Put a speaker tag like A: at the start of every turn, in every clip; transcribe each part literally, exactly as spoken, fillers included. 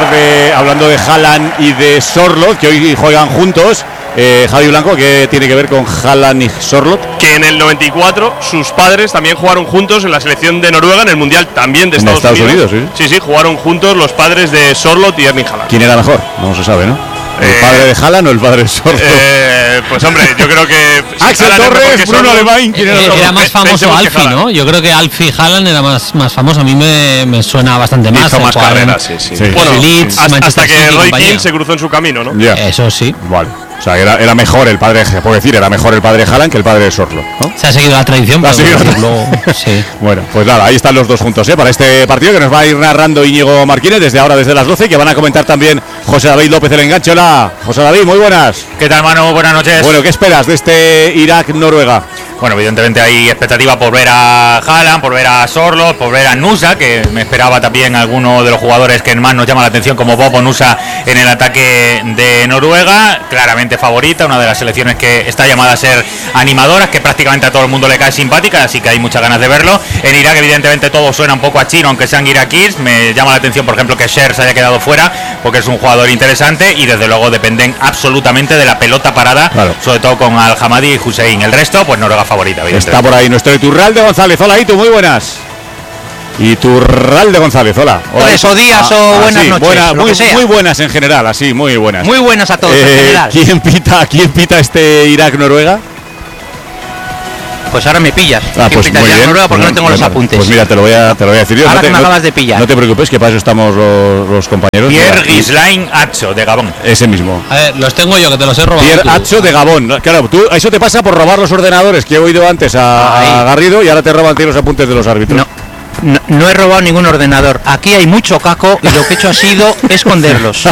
A: de, hablando de Haaland y de Sorloth, que hoy juegan juntos. Eh, Javi Blanco, ¿qué tiene que ver con Haaland y Sorloth?
B: Que en el noventa y cuatro sus padres también jugaron juntos en la selección de Noruega, en el Mundial también de Estados,
A: Estados Unidos.
B: Unidos.
A: Sí.
B: sí, sí, jugaron juntos los padres de Sorloth y Erling Haaland.
A: ¿Quién era mejor? No se sabe, ¿no? ¿El eh, padre de Haaland o el padre de Sorloth?
B: Eh, pues hombre, yo creo que
A: Axel Torres, Bruno Alemán, ¿quién
C: era,
A: era,
C: era más famoso Alfie, ¿no? Yo creo que Alfie Haaland era más, más famoso. A mí me, me suena bastante más.
B: Hizo más carreras, sí, sí. sí.
C: Bueno, Leeds,
B: hasta, hasta que Roy Keane se cruzó en su camino, ¿no?
A: Yeah.
C: Eso sí.
A: Vale. O sea, era, era mejor el padre, se puede decir, era mejor el padre de Haaland que el padre de Sorloth, ¿no?
C: Se ha seguido la tradición, pero
A: seguido la
C: luego, sí.
A: Bueno, pues nada, ahí están los dos juntos, ¿eh? Para este partido que nos va a ir narrando Íñigo Martínez desde ahora, desde las doce, que van a comentar también José David López el enganche. Hola, José David, muy buenas.
D: ¿Qué tal, Manu? Buenas noches.
A: Bueno, ¿qué esperas de este Irak-Noruega?
D: Bueno, evidentemente hay expectativa por ver a Haaland, por ver a Sorloth, por ver a Nusa, que me esperaba también alguno de los jugadores que más nos llama la atención, como Bobo Nusa en el ataque de Noruega. Claramente favorita, una de las selecciones que está llamada a ser animadoras, que prácticamente a todo el mundo le cae simpática, así que hay muchas ganas de verlo. En Irak, evidentemente, todo suena un poco a chino, aunque sean iraquíes. Me llama la atención, por ejemplo, que Sher se haya quedado fuera, porque es un jugador interesante, y desde luego dependen absolutamente de la pelota parada, claro, sobre todo con Al-Hamadi y Hussein. El resto, pues Noruega favorita.
A: Está por ahí nuestro Iturralde González. Hola, Itu, muy buenas. Iturralde González, hola.
E: Hola. Pues, o días ah, o buenas así, noches.
A: Buena, muy, muy buenas en general, así, muy buenas.
E: Muy buenas a todos
A: eh,
E: en general.
A: ¿Quién pita, quién pita este Irak-Noruega?
E: Pues ahora me pillas.
A: Ah, pues
E: pita
A: muy bien.
E: Noruega porque
A: bueno,
E: no tengo
A: bueno,
E: los apuntes.
A: Pues mira, te lo voy a, te lo voy a decir yo.
E: Ahora
A: no te,
E: que me
A: no,
E: acabas de pillar.
A: No te preocupes, que para eso estamos los, los compañeros.
D: Pierre Ghislain Acho, de Gabón.
A: Ese mismo.
C: A ver, los tengo yo, que te los he robado.
A: Pierre Acho, de Gabón. Claro, tú, eso te pasa por robar los ordenadores que he oído antes a, a Garrido, y ahora te roban los apuntes de los árbitros.
E: No. No, no he robado ningún ordenador. Aquí hay mucho caco y lo que he hecho ha sido esconderlos.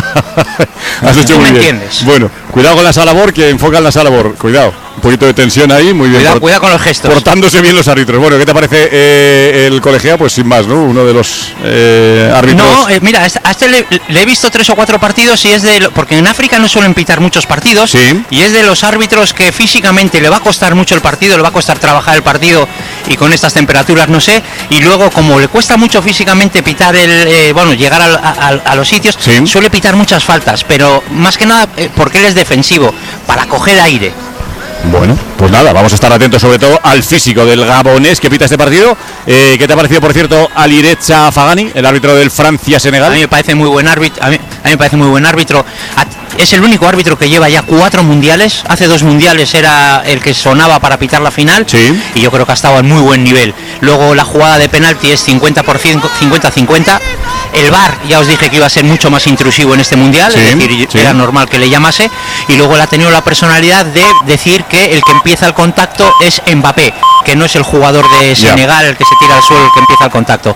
A: Has hecho
E: ¿Tú
A: muy
E: me
A: bien.
E: entiendes?
A: Bueno, cuidado con la sala labor, que enfocan la sala labor. Cuidado. Un poquito de tensión ahí, muy bien.
E: Cuidado,
A: Port-
E: cuidado con los gestos.
A: Portándose bien los árbitros. Bueno, ¿qué te parece eh, el colegiado? Pues sin más, ¿no? Uno de los eh, árbitros.
E: No, eh, mira, a este le, le he visto tres o cuatro partidos y es de... Lo, porque en África no suelen pitar muchos partidos.
A: Sí.
E: Y es de los árbitros que físicamente le va a costar mucho el partido, le va a costar trabajar el partido, y con estas temperaturas no sé. Y luego, como le cuesta mucho físicamente pitar el... Eh, bueno, llegar a, a, a los sitios,
A: sí,
E: suele pitar muchas faltas. Pero más que nada eh, porque él es defensivo, para coger aire.
A: Bueno, pues nada, vamos a estar atentos sobre todo al físico del gabonés que pita este partido. Eh, ¿Qué te ha parecido, por cierto, Alirecha Fagani, el árbitro del Francia-Senegal?
E: A mí me parece muy buen árbitro. A mí, a mí me parece muy buen árbitro. Es el único árbitro que lleva ya cuatro mundiales. Hace dos mundiales era el que sonaba para pitar la final.
A: Sí.
E: Y yo creo que ha estado en muy buen nivel. Luego la jugada de penalti es cincuenta por ciento, cincuenta cincuenta. El V A R, ya os dije que iba a ser mucho más intrusivo en este mundial, sí, es decir, sí, era normal que le llamase. Y luego él ha tenido la personalidad de decir que el que empieza el contacto es Mbappé, que no es el jugador de Senegal, yeah, el que se tira al suelo, el que empieza el contacto.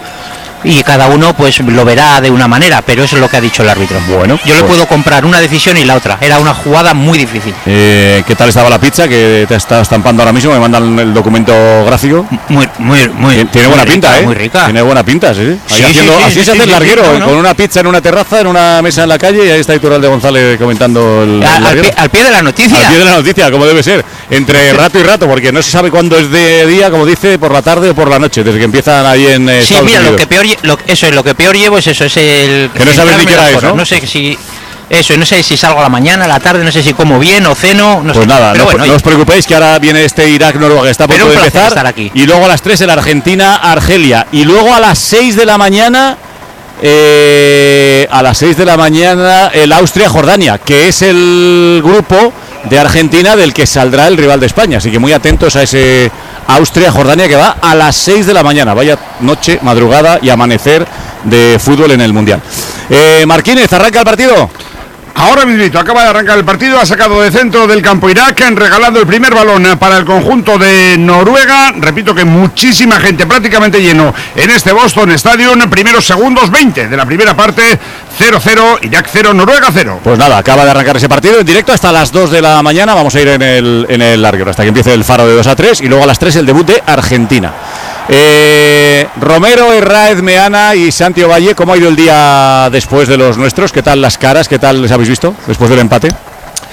E: Y cada uno pues lo verá de una manera, pero eso es lo que ha dicho el árbitro.
A: Bueno,
E: yo le
A: pues
E: puedo comprar una decisión y la otra. Era una jugada muy difícil.
A: Eh, ¿Qué tal estaba la pizza que te está estampando ahora mismo? Me mandan el documento gráfico.
E: Muy, muy, muy.
A: Tiene, tiene muy buena rica, pinta, ¿eh?
E: Muy rica.
A: Tiene buena pinta, sí.
E: sí,
A: sí, haciendo,
E: sí,
A: así
E: sí,
A: se
E: sí,
A: hace el
E: sí,
A: larguero,
E: sí, no, no.
A: con una pizza en una terraza, en una mesa en la calle, y ahí está Iturralde González comentando el,
E: al,
A: el
E: al, pie, al pie de la noticia.
A: Al pie de la noticia, como debe ser. Entre rato y rato, porque no se sabe cuándo es de día, como dice, por la tarde o por la noche, desde que empiezan ahí en eh,
E: sí,
A: Estados
E: mira,
A: Unidos.
E: lo que peor, lo, eso es lo que peor llevo es eso, es el
A: que no sabes ni qué era eso, ¿no?
E: No sé si eso, no sé si salgo a la mañana, a la tarde, no sé si como bien o ceno, no
A: pues
E: sé.
A: nada,
E: pero
A: no,
E: bueno,
A: no os preocupéis, que ahora viene este Irak-Noruega, que está a punto de empezar,
E: estar aquí.
A: Y luego a las tres el Argentina-Argelia, y luego a las seis de la mañana eh, a las seis de la mañana el Austria-Jordania, que es el grupo de Argentina del que saldrá el rival de España, así que muy atentos a ese Austria-Jordania que va a las seis de la mañana. Vaya noche, madrugada y amanecer de fútbol en el Mundial. eh, Martínez, ¿arranca el partido?
F: Ahora mismo acaba de arrancar el partido, ha sacado de centro del campo Irak, regalando el primer balón para el conjunto de Noruega. Repito que muchísima gente, prácticamente lleno en este Boston Stadium. Primeros segundos, veinte de la primera parte, cero cero, Irak cero, Noruega cero.
A: Pues nada, acaba de arrancar ese partido en directo hasta las dos de la mañana. Vamos a ir en el, en el larguero hasta que empiece el faro de dos a tres, y luego a las tres el debut de Argentina. Eh, Romero, Herráez, Meana y Santi Ovalle, ¿cómo ha ido el día después de los nuestros? ¿Qué tal las caras? ¿Qué tal les habéis visto después del empate?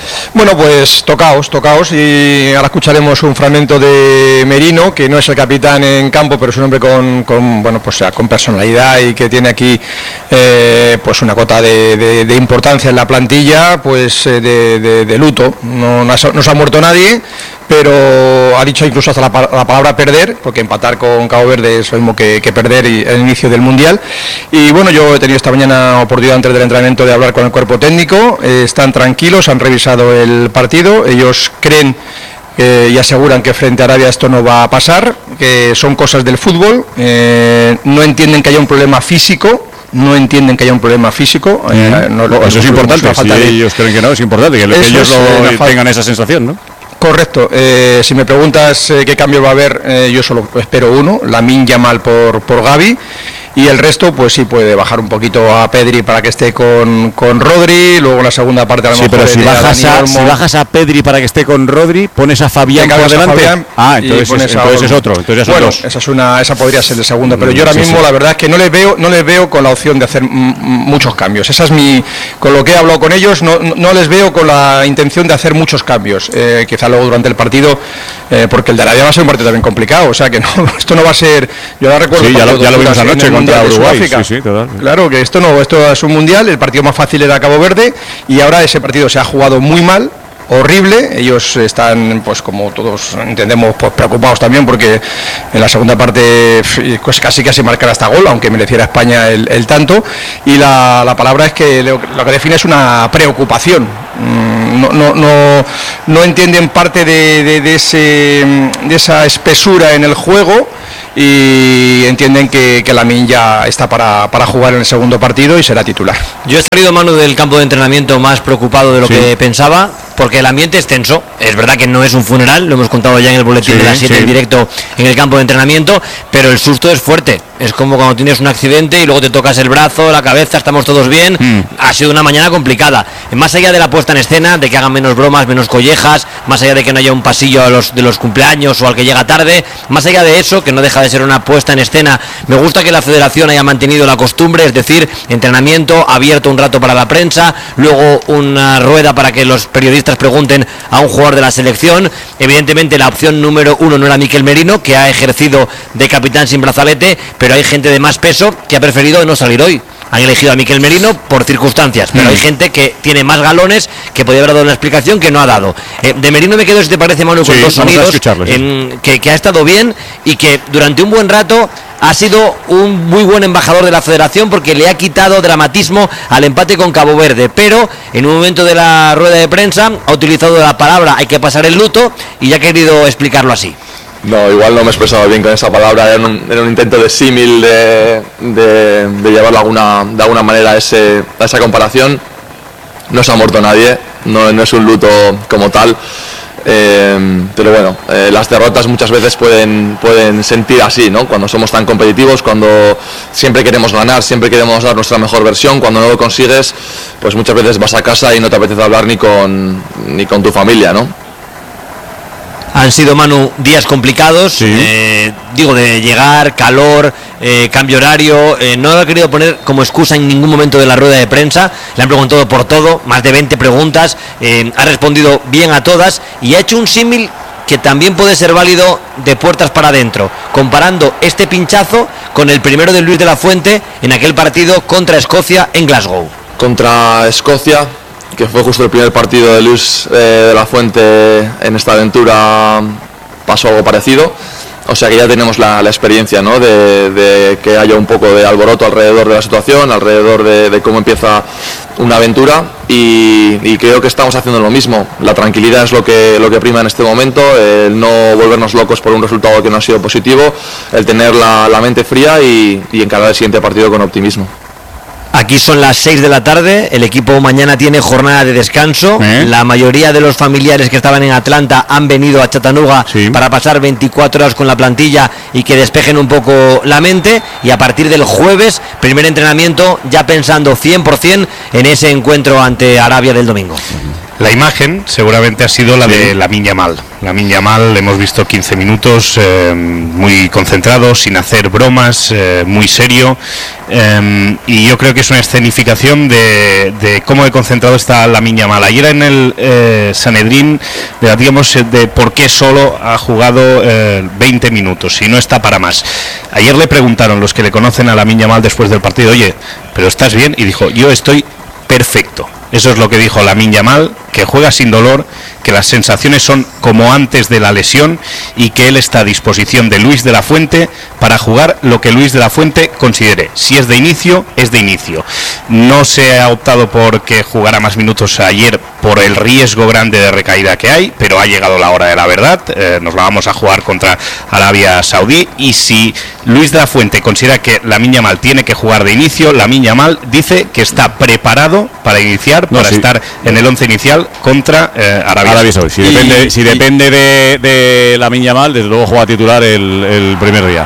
G: Bueno, pues tocaos, tocaos y ahora escucharemos un fragmento de Merino, que no es el capitán en campo, pero es un hombre con, con bueno, pues con personalidad y que tiene aquí eh, pues una cota de, de, de importancia en la plantilla, pues de, de, de luto. No, no, ha, no se ha muerto nadie, pero ha dicho incluso hasta la, la palabra perder, porque empatar con Cabo Verde es lo mismo que, que perder y, el inicio del Mundial. Y bueno, yo he tenido esta mañana oportunidad antes del entrenamiento de hablar con el cuerpo técnico, eh, están tranquilos, han revisado el partido, ellos creen eh, y aseguran que frente a Arabia esto no va a pasar, que son cosas del fútbol, eh, no entienden que haya un problema físico, no entienden que haya un problema físico. Mm. Eh, no,
A: no, eso es importante, si de... ellos creen que no, es importante que, que ellos lo, falta... tengan esa sensación, ¿no?
G: Correcto, eh, si me preguntas eh, qué cambio va a haber, eh, yo solo espero uno, Lamine Yamal por, por Gavi, y el resto pues sí puede bajar un poquito a Pedri para que esté con, con Rodri, luego en la segunda parte a lo
A: sí,
G: mejor
A: pero si bajas, a, si bajas a Pedri para que esté con Rodri, pones a Fabián por delante. Fabián,
G: ah, entonces, es, entonces es otro, entonces bueno, es esa es una, esa podría ser el segundo, pero yo ahora sí, mismo sí. la verdad es que no les veo, no les veo con la opción de hacer m- muchos cambios. Esa es mi, con lo que he hablado con ellos, no, no les veo con la intención de hacer muchos cambios. Eh, quizá luego durante el partido, eh, porque el de Arabia va a ser un partido también complicado, o sea que no, esto no va a ser. Yo ahora recuerdo.
A: Sí, ya lo, ya lo vimos anoche contra Uruguay. Sí, sí, total.
G: Claro que esto no, esto es un mundial, el partido más fácil era Cabo Verde y ahora ese partido se ha jugado muy mal, horrible, ellos están pues como todos entendemos pues preocupados también porque en la segunda parte pues casi casi marcar hasta gol, aunque mereciera España el, el tanto, y la, la palabra es que lo, lo que define es una preocupación. No, no, no, no entienden parte de, de, de, ese, de esa espesura en el juego y entienden que, que Lamine ya está para, para jugar en el segundo partido y será titular.
H: Yo he salido, Manu, del campo de entrenamiento más preocupado de lo sí. que pensaba, porque el ambiente es tenso. Es verdad que no es un funeral, lo hemos contado ya en el boletín sí, de las siete sí. en directo en el campo de entrenamiento, pero el susto es fuerte. Es como cuando tienes un accidente y luego te tocas el brazo, la cabeza, estamos todos bien. Mm. Ha sido una mañana complicada. Más allá de la puesta en escena, de que hagan menos bromas, menos collejas, más allá de que no haya un pasillo a los, de los cumpleaños o al que llega tarde, más allá de eso, que no deja de ser una puesta en escena, me gusta que la federación haya mantenido la costumbre, es decir, entrenamiento abierto un rato para la prensa, luego una rueda para que los periodistas pregunten a un jugador de la selección. Evidentemente la opción número uno no era Mikel Merino, que ha ejercido de capitán sin brazalete, pero hay gente de más peso que ha preferido no salir hoy. Han elegido a Mikel Merino por circunstancias, pero mm. hay gente que tiene más galones, que podría haber dado una explicación que no ha dado. Eh, de Merino me quedo, si te parece, Manu, con sí, dos sonidos, en, sí. que, que ha estado bien y que durante un buen rato ha sido un muy buen embajador de la federación porque le ha quitado dramatismo al empate con Cabo Verde, pero en un momento de la rueda de prensa ha utilizado la palabra hay que pasar el luto y ya ha querido explicarlo así.
I: No, igual no me he expresado bien con esa palabra, era un, era un intento de símil, de, de, de llevarlo alguna, de alguna manera a, ese, a esa comparación. No se ha muerto nadie, no, no es un luto como tal, eh, pero bueno, eh, las derrotas muchas veces pueden, pueden sentir así, ¿no? Cuando somos tan competitivos, cuando siempre queremos ganar, siempre queremos dar nuestra mejor versión, cuando no lo consigues, pues muchas veces vas a casa y no te apetece hablar ni con, ni con tu familia, ¿no?
H: Han sido, Manu, días complicados, sí. eh, digo, de llegar, calor, eh, cambio horario, eh, no lo he querido poner como excusa en ningún momento de la rueda de prensa, le han preguntado por todo, más de veinte preguntas, eh, ha respondido bien a todas y ha hecho un símil que también puede ser válido de puertas para adentro, comparando este pinchazo con el primero de Luis de la Fuente en aquel partido contra Escocia en Glasgow.
I: Contra Escocia, que fue justo el primer partido de Luis eh, de la Fuente en esta aventura, pasó algo parecido, o sea que ya tenemos la, la experiencia, ¿no? de, de que haya un poco de alboroto alrededor de la situación, alrededor de, de cómo empieza una aventura y, y creo que estamos haciendo lo mismo. La tranquilidad es lo que, lo que prima en este momento, el no volvernos locos por un resultado que no ha sido positivo, el tener la, la mente fría y, y encarar el siguiente partido con optimismo.
H: Aquí son las seis de la tarde, el equipo mañana tiene jornada de descanso, ¿Eh? La mayoría de los familiares que estaban en Atlanta han venido a Chattanooga sí. para pasar veinticuatro horas con la plantilla y que despejen un poco la mente y a partir del jueves primer entrenamiento ya pensando cien por ciento en ese encuentro ante Arabia del domingo.
J: La imagen seguramente ha sido la de Lamine Yamal. Lamine Yamal, hemos visto quince minutos eh, muy concentrado, sin hacer bromas, eh, muy serio, eh, y yo creo que es una escenificación de, de cómo de concentrado está Lamine Yamal. Ayer en el eh, Sanedrín debatíamos de por qué solo ha jugado eh, veinte minutos y no está para más. Ayer le preguntaron los que le conocen a Lamine Yamal después del partido, oye, ¿pero estás bien? Y dijo, yo estoy perfecto. Eso es lo que dijo Lamine Yamal, que juega sin dolor, que las sensaciones son como antes de la lesión y que él está a disposición de Luis de la Fuente para jugar lo que Luis de la Fuente considere. Si es de inicio, es de inicio. No se ha optado por que jugara más minutos ayer por el riesgo grande de recaída que hay, pero ha llegado la hora de la verdad. Eh, nos la vamos a jugar contra Arabia Saudí, y si Luis de la Fuente considera que Lamine Yamal tiene que jugar de inicio, Lamine Yamal dice que está preparado para iniciar, no, para sí. estar en el once inicial contra eh, Arabia, Arabia Saudí.
A: Si y, depende, si y, depende de, de Lamine Yamal, desde luego juega titular el, el primer día.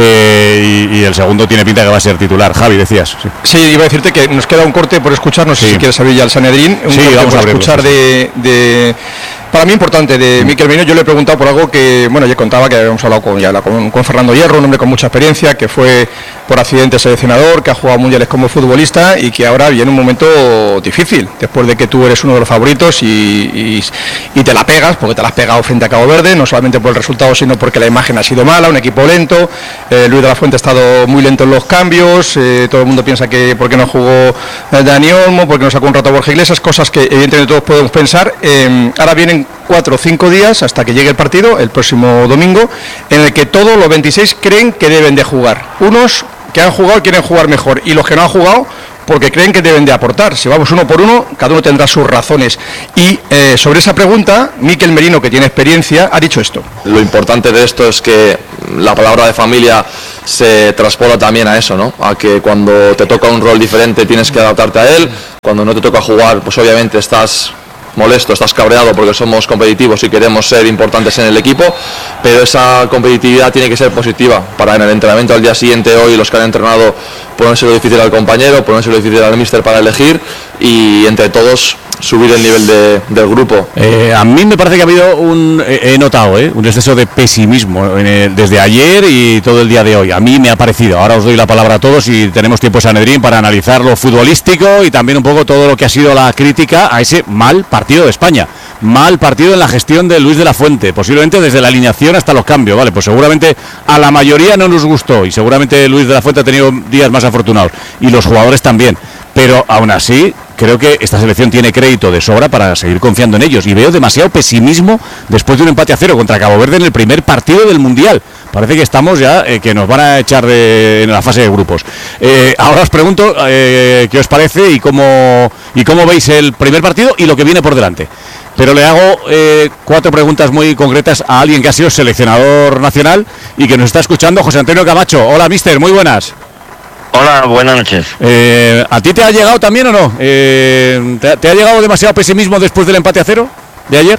A: Eh, y, y el segundo tiene pinta que va a ser titular. Javi, decías. Sí,
G: sí, iba a decirte que nos queda un corte por escuchar, no sé sí. si quieres abrir ya el Sanedrín, un
A: sí,
G: corte
A: vamos
G: por
A: a
G: escuchar de, de para mí importante de Mikel Merino. Yo le he preguntado por algo que, bueno, ya contaba que habíamos hablado con, ya, con, con Fernando Hierro, un hombre con mucha experiencia, que fue por accidente seleccionador, que ha jugado mundiales como futbolista y que ahora viene un momento difícil, después de que tú eres uno de los favoritos y, y, y te la pegas, porque te la has pegado frente a Cabo Verde, no solamente por el resultado, sino porque la imagen ha sido mala, un equipo lento, eh, Luis de la Fuente ha estado muy lento en los cambios, eh, todo el mundo piensa que por qué no jugó eh, Dani Olmo, porque no sacó un rato a Borja Iglesias, cosas que evidentemente todos podemos pensar. Eh, ahora vienen cuatro o cinco días hasta que llegue el partido, el próximo domingo, en el que todos los veintiséis creen que deben de jugar. Unos que han jugado quieren jugar mejor, y los que no han jugado porque creen que deben de aportar. Si vamos uno por uno, cada uno tendrá sus razones. Y eh, sobre esa pregunta, Mikel Merino, que tiene experiencia, ha dicho esto.
I: Lo importante de esto es que la palabra de familia se traspola también a eso, ¿no? A que cuando te toca un rol diferente tienes que adaptarte a él, cuando no te toca jugar, pues obviamente estás molesto, estás cabreado porque somos competitivos y queremos ser importantes en el equipo, pero esa competitividad tiene que ser positiva para en el entrenamiento al día siguiente, hoy los que han entrenado, ponérselo difícil al compañero, ponérselo difícil al míster para elegir y entre todos subir el nivel de, del grupo.
A: Eh, a mí me parece que ha habido un, he notado, ¿eh? un exceso de pesimismo en el, desde ayer y todo el día de hoy. A mí me ha parecido. Ahora os doy la palabra a todos y tenemos tiempo en Sanedrín para analizar lo futbolístico y también un poco todo lo que ha sido la crítica a ese mal partido de España. Mal partido en la gestión de Luis de la Fuente, posiblemente desde la alineación hasta los cambios, vale, pues seguramente a la mayoría no nos gustó y seguramente Luis de la Fuente ha tenido días más afortunados y los jugadores también, pero aún así creo que esta selección tiene crédito de sobra para seguir confiando en ellos y veo demasiado pesimismo después de un empate a cero contra Cabo Verde en el primer partido del Mundial. Parece que estamos ya, eh, que nos van a echar de, en la fase de grupos. Eh, ahora os pregunto eh, qué os parece y cómo, y cómo veis el primer partido y lo que viene por delante. Pero le hago eh, cuatro preguntas muy concretas a alguien que ha sido seleccionador nacional y que nos está escuchando, José Antonio Camacho. Hola, mister, muy buenas.
K: Hola, buenas noches.
A: Eh, ¿A ti te ha llegado también o no? Eh, ¿te, ¿Te ha llegado demasiado pesimismo después del empate a cero de ayer?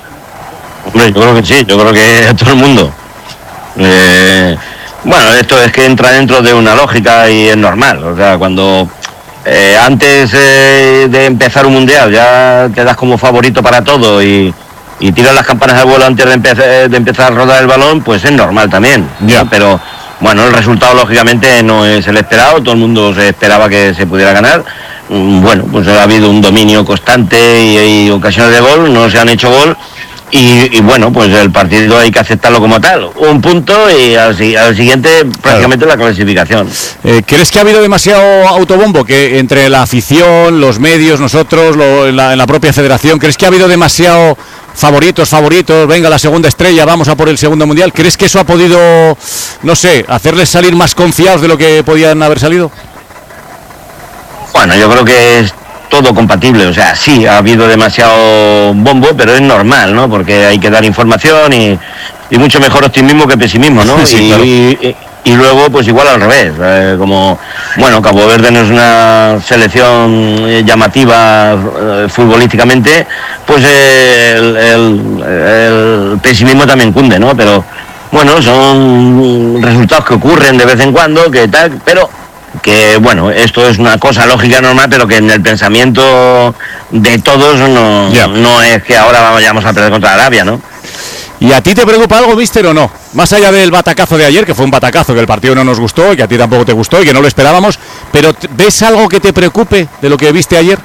K: Hombre, yo creo que sí, yo creo que a todo el mundo. Eh, bueno, esto es que entra dentro de una lógica y es normal. O sea, cuando eh, antes eh, de empezar un mundial ya te das como favorito para todo y, y tiras las campanas al vuelo antes de, empezar, de empezar a rodar el balón, pues es normal también.
A: Ya.
K: ¿no? Pero bueno, el resultado lógicamente no es el esperado, todo el mundo se esperaba que se pudiera ganar. Bueno, pues ha habido un dominio constante y, y ocasiones de gol, no se han hecho gol. Y, y bueno, pues el partido hay que aceptarlo como tal. Un punto y al, al siguiente prácticamente claro. La clasificación.
A: Eh, ¿Crees que ha habido demasiado autobombo que entre la afición, los medios, nosotros, lo, en, la, en la propia federación? ¿Crees que ha habido demasiado favoritos, favoritos? Venga, la segunda estrella, vamos a por el segundo mundial. ¿Crees que eso ha podido, no sé, hacerles salir más confiados de lo que podían haber salido?
K: Bueno, yo creo que es todo compatible, o sea, sí, ha habido demasiado bombo, pero es normal, ¿no? Porque hay que dar información y, y mucho mejor optimismo que pesimismo, ¿no?
A: Sí,
K: y,
A: claro.
K: y, y luego, pues igual al revés, eh, como, bueno, Cabo Verde no es una selección eh, llamativa eh, futbolísticamente, pues eh, el, el, el pesimismo también cunde, ¿no? Pero, bueno, son resultados que ocurren de vez en cuando, que tal, pero que bueno, esto es una cosa lógica normal, pero que en el pensamiento de todos no, yeah. no es que ahora vayamos a perder contra Arabia, ¿no?
A: ¿Y a ti te preocupa algo, míster, o no? Más allá del batacazo de ayer, que fue un batacazo, que el partido no nos gustó y que a ti tampoco te gustó y que no lo esperábamos, pero ¿ves algo que te preocupe de lo que viste ayer?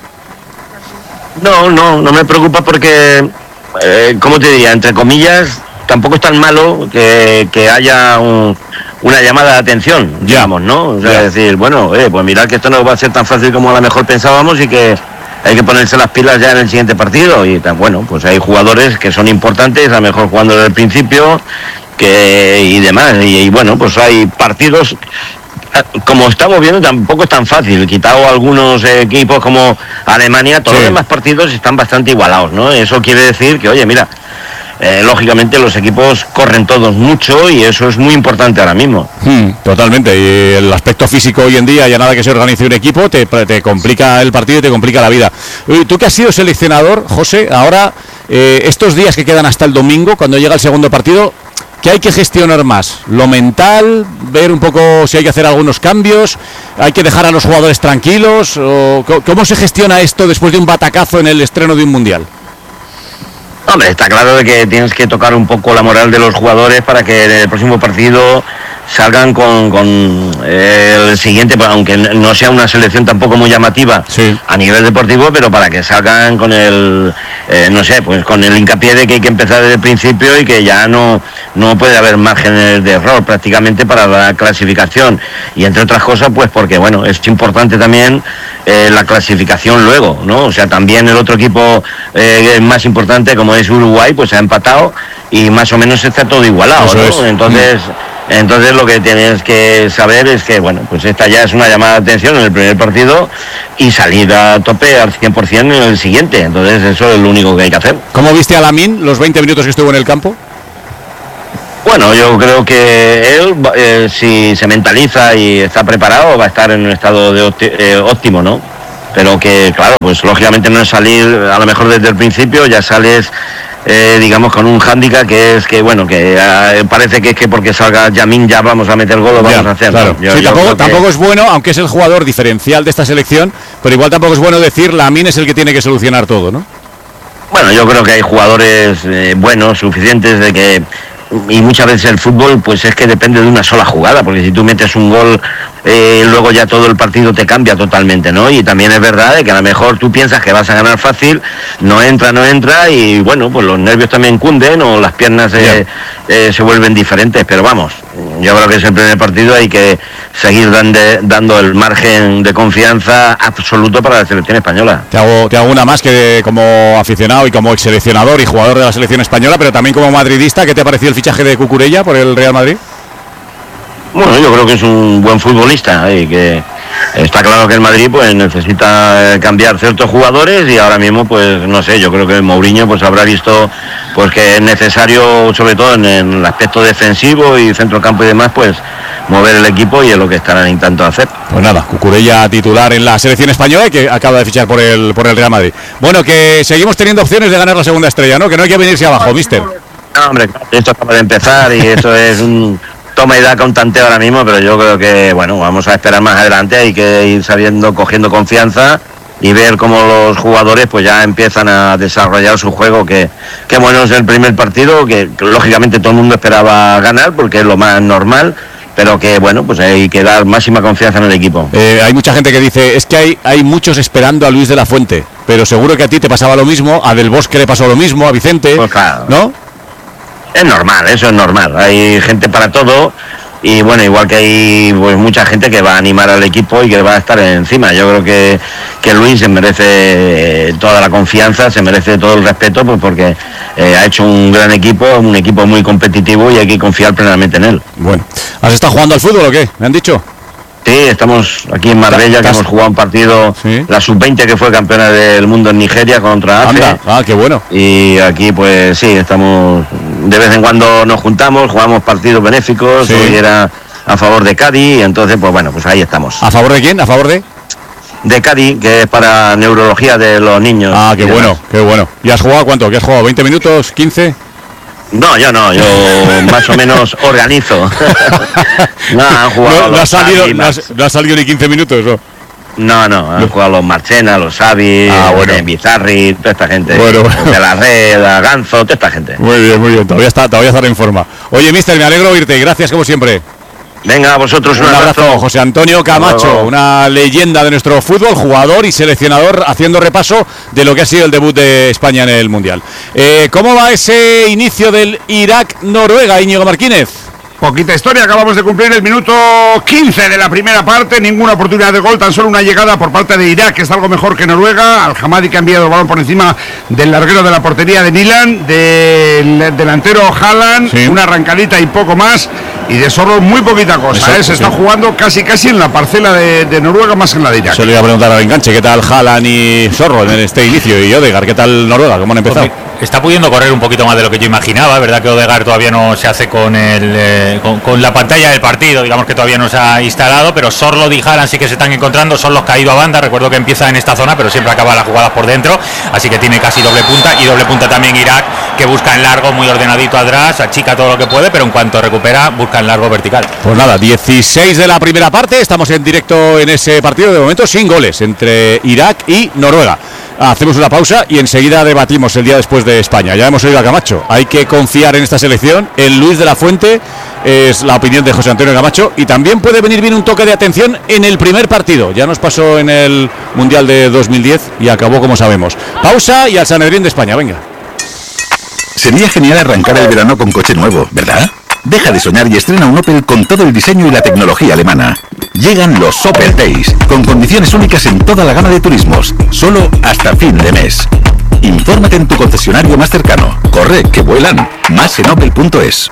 K: No, no, no me preocupa porque, eh, ¿cómo te diría? Entre comillas, tampoco es tan malo que, que haya un, una llamada de atención, digamos, ¿no? O sea, yeah. decir, bueno, eh, pues mirad que esto no va a ser tan fácil como a lo mejor pensábamos y que hay que ponerse las pilas ya en el siguiente partido. Y bueno, pues hay jugadores que son importantes, a lo mejor jugando desde el principio que y demás. Y, y bueno, pues hay partidos, como estamos viendo, tampoco es tan fácil. Quitado algunos equipos como Alemania, todos sí. los demás partidos están bastante igualados, ¿no? Eso quiere decir que, oye, mira, Eh, lógicamente los equipos corren todos mucho y eso es muy importante ahora mismo.
A: Hmm, totalmente, y el aspecto físico hoy en día, ya nada que se organice un equipo, te, te complica el partido y te complica la vida. Tú que has sido seleccionador, José, ahora eh, estos días que quedan hasta el domingo, cuando llega el segundo partido, ¿qué hay que gestionar más? ¿Lo mental? ¿Ver un poco si hay que hacer algunos cambios? ¿Hay que dejar a los jugadores tranquilos? ¿O cómo se gestiona esto después de un batacazo en el estreno de un mundial?
K: Hombre, está claro de que tienes que tocar un poco la moral de los jugadores para que en el próximo partido salgan con, con eh, el siguiente, aunque no sea una selección tampoco muy llamativa sí. a nivel deportivo, pero para que salgan con el, eh, no sé, pues con el hincapié de que hay que empezar desde el principio y que ya no, no puede haber márgenes de error prácticamente para la clasificación. Y entre otras cosas, pues porque, bueno, es importante también eh, la clasificación luego, ¿no? O sea, también el otro equipo eh, más importante, como es Uruguay, pues ha empatado y más o menos está todo igualado, ¿no? Es. Entonces... Entonces lo que tienes que saber es que, bueno, pues esta ya es una llamada de atención en el primer partido y salir a tope al cien por ciento en el siguiente. Entonces eso es lo único que hay que hacer.
A: ¿Cómo viste a Lamine los veinte minutos que estuvo en el campo?
K: Bueno, yo creo que él, eh, si se mentaliza y está preparado, va a estar en un estado de ópti- eh, óptimo, ¿no? Pero que, claro, pues lógicamente no es salir a lo mejor desde el principio, ya sales... Eh, digamos con un hándicap que es que bueno que eh, parece que es que porque salga Yamin ya vamos a meter gol o vamos ya, a hacer
A: claro.
K: yo,
A: sí,
K: yo
A: tampoco,
K: que...
A: tampoco es bueno, aunque es el jugador diferencial de esta selección, pero igual tampoco es bueno decir Lamine es el que tiene que solucionar todo, ¿no?
K: Bueno, yo creo que hay jugadores eh, buenos, suficientes de que y muchas veces el fútbol pues es que depende de una sola jugada, porque si tú metes un gol eh, luego ya todo el partido te cambia totalmente, ¿no? Y también es verdad de que a lo mejor tú piensas que vas a ganar fácil, no entra, no entra y bueno, pues los nervios también cunden o las piernas eh, eh, se vuelven diferentes, pero vamos, yo creo que es el primer partido, hay que seguir dande, dando el margen de confianza absoluto para la selección española.
A: Te hago, te hago una más que como aficionado y como ex seleccionador y jugador de la selección española, pero también como madridista, ¿qué te ha parecido el fichaje de Cucurella por el Real Madrid?
K: Bueno, yo creo que es un buen futbolista y que está claro que el Madrid pues necesita cambiar ciertos jugadores y ahora mismo pues no sé, yo creo que Mourinho pues habrá visto pues que es necesario, sobre todo en el aspecto defensivo y centrocampo y demás, pues mover el equipo y es lo que estarán intentando hacer.
A: Pues nada, Cucurella titular en la selección española y que acaba de fichar por el por el Real Madrid. Bueno, que seguimos teniendo opciones de ganar la segunda estrella, ¿no? Que no hay que venirse abajo, mister.
K: No, hombre, esto acaba de empezar y esto es un toma y daca, un tanteo ahora mismo, pero yo creo que, bueno, vamos a esperar más adelante, hay que ir sabiendo, cogiendo confianza y ver cómo los jugadores pues ya empiezan a desarrollar su juego, que, que bueno, es el primer partido, que, que lógicamente todo el mundo esperaba ganar, porque es lo más normal, pero que, bueno, pues hay que dar máxima confianza en el equipo.
A: Eh, hay mucha gente que dice, es que hay, hay muchos esperando a Luis de la Fuente, pero seguro que a ti te pasaba lo mismo, a Del Bosque le pasó lo mismo, a Vicente,
K: pues claro,
A: ¿no?
K: Es normal, eso es normal, hay gente para todo y bueno, igual que hay pues mucha gente que va a animar al equipo y que va a estar encima. Yo creo que, que Luis se merece toda la confianza, se merece todo el respeto, pues porque eh, ha hecho un gran equipo, un equipo muy competitivo y hay que confiar plenamente en él.
A: Bueno, ¿has estado jugando al fútbol o qué? ¿Me han dicho?
K: Sí, estamos aquí en Marbella, que hemos jugado un partido, ¿sí? La sub veinte que fue campeona del mundo en Nigeria contra A F E.
A: Anda, ah, qué bueno.
K: Y aquí pues sí, estamos, de vez en cuando nos juntamos, jugamos partidos benéficos, sí. Hoy era a favor de Cádiz, y entonces pues bueno, pues ahí estamos.
A: ¿A favor de quién? ¿A favor de?
K: De Cádiz, que es para neurología de los niños.
A: Ah, qué bueno, qué bueno. ¿Y has jugado cuánto? ¿Qué has jugado? ¿veinte minutos? ¿quince?
K: No, yo no, yo más o menos organizo. No, han jugado
A: no, no, ha
K: los
A: salido,
K: Xavi,
A: no, ha, no ha salido ni quince minutos, ¿no?
K: No, no, han jugado los Marchena, los Xavi,
A: ah, bueno.
K: Bizarri, toda esta gente.
A: Bueno, bueno.
K: De la Red, Ganzo, toda esta gente.
A: Muy bien, muy bien, todavía está, todavía está en forma. Oye, mister, me alegro oírte y gracias como siempre.
K: Venga, a vosotros
A: un, un abrazo. abrazo. José Antonio Camacho, una leyenda de nuestro fútbol, jugador y seleccionador, haciendo repaso de lo que ha sido el debut de España en el Mundial. Eh, ¿Cómo va ese inicio del Irak-Noruega, Íñigo Martínez?
F: Poquita historia, acabamos de cumplir el minuto quince de la primera parte, ninguna oportunidad de gol, tan solo una llegada por parte de Irak, que es algo mejor que Noruega. Al-Hamadi que ha enviado el balón por encima del larguero de la portería de Milan, del delantero Haaland, sí. Una arrancadita y poco más, y de Sorlo muy poquita cosa. Exacto, ¿eh? Se sí. está jugando casi casi en la parcela de, de Noruega más que en la de Irak.
A: Se le iba a preguntar al enganche, ¿qué tal Haaland y Sorlo en este inicio? Y Odegaard, ¿qué tal Noruega? ¿Cómo han empezado?
D: Pues está pudiendo correr un poquito más de lo que yo imaginaba, es verdad que Odegaard todavía no se hace con el eh, con, con la pantalla del partido, digamos que todavía no se ha instalado, pero Sorlo y Haaland sí que se están encontrando, son los caídos a banda, recuerdo que empieza en esta zona, pero siempre acaba las jugadas por dentro, así que tiene casi doble punta, y doble punta también Irak, que busca en largo, muy ordenadito atrás, achica todo lo que puede, pero en cuanto recupera, busca en largo vertical.
A: Pues nada, dieciséis de la primera parte, estamos en directo en ese partido, de momento sin goles, entre Irak y Noruega. Hacemos una pausa y enseguida debatimos el día después de España. Ya hemos oído a Camacho. Hay que confiar en esta selección. El Luis de la Fuente es la opinión de José Antonio Camacho. Y también puede venir bien un toque de atención en el primer partido. Ya nos pasó en el Mundial de dos mil diez y acabó como sabemos. Pausa y al Sanedrín de España. Venga.
L: Sería genial arrancar el verano con coche nuevo, ¿verdad? Deja de soñar y estrena un Opel con todo el diseño y la tecnología alemana. Llegan los Opel Days, con condiciones únicas en toda la gama de turismos, solo hasta fin de mes. Infórmate en tu concesionario más cercano. Corre, que vuelan. Más en opel punto es.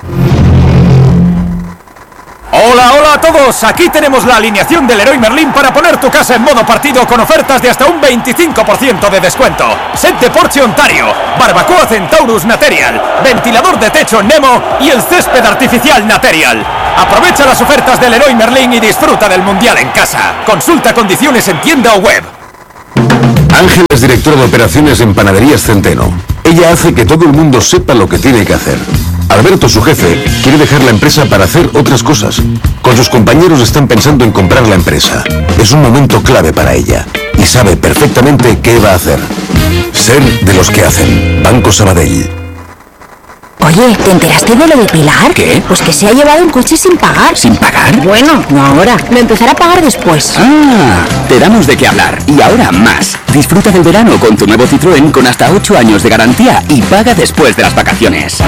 M: Hola, hola a todos, aquí tenemos la alineación del Leroy Merlin para poner tu casa en modo partido con ofertas de hasta un veinticinco por ciento de descuento. Set de Porsche Ontario, barbacoa Centaurus Material, ventilador de techo Nemo y el césped artificial Material. Aprovecha las ofertas del Leroy Merlin y disfruta del Mundial en casa. Consulta condiciones en tienda o web.
N: Ángela es directora de operaciones en Panaderías Centeno. Ella hace que todo el mundo sepa lo que tiene que hacer. Alberto, su jefe, quiere dejar la empresa para hacer otras cosas. Con sus compañeros están pensando en comprar la empresa. Es un momento clave para ella y sabe perfectamente qué va a hacer. Ser de los que hacen. Banco Sabadell.
O: Oye, ¿te enteraste de lo de Pilar?
P: ¿Qué?
O: Pues que se ha llevado un coche sin pagar.
P: ¿Sin pagar?
O: Bueno, no ahora. Lo empezará a pagar después.
P: Ah, te damos de qué hablar. Y ahora más. Disfruta del verano con tu nuevo Citroën con hasta ocho años de garantía y paga después de las vacaciones.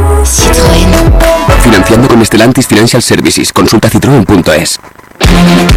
O: Citroën.
P: Financiando con Stellantis Financial Services. Consulta citroen punto es.